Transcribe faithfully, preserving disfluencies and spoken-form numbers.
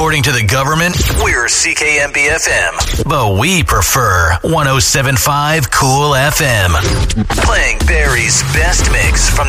According to the government, we're C K M B F M, but we prefer one oh seven point five Cool F M. Playing Barry's best mix from the